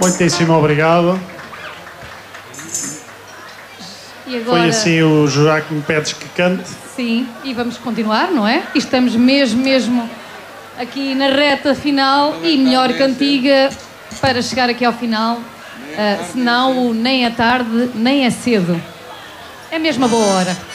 Muitíssimo obrigado. E agora... Foi assim o Joaquim pedes que cante. Sim, e vamos continuar, não é? E estamos mesmo aqui na reta final e melhor cantiga para chegar aqui ao final. Senão nem é tarde, nem é cedo. É mesmo a boa hora.